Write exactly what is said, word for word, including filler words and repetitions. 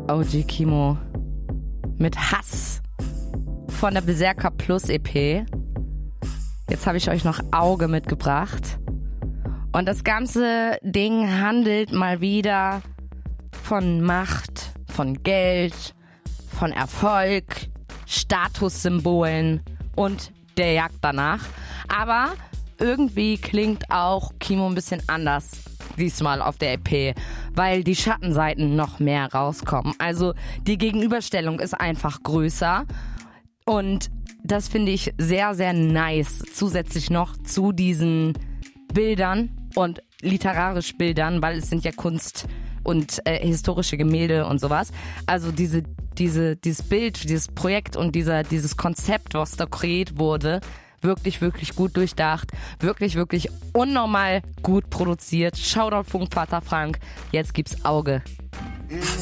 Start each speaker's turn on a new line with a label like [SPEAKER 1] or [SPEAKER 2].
[SPEAKER 1] O G Kimo mit Hass von der Berserker Plus E P. Jetzt habe ich euch noch Auge mitgebracht. Und das ganze Ding handelt mal wieder von Macht, von Geld, von Erfolg, Statussymbolen und der Jagd danach. Aber irgendwie klingt auch Kimo ein bisschen anders diesmal auf der E P, weil die Schattenseiten noch mehr rauskommen. Also die Gegenüberstellung ist einfach größer und das finde ich sehr, sehr nice. Zusätzlich noch zu diesen Bildern und literarisch Bildern, weil es sind ja Kunst und äh, historische Gemälde und sowas. Also diese, diese, dieses Bild, dieses Projekt und dieser, dieses Konzept, was da kreiert wurde, wirklich, wirklich gut durchdacht, wirklich, wirklich unnormal gut produziert. Shoutout Funkvater Frank, jetzt gibt's Auge.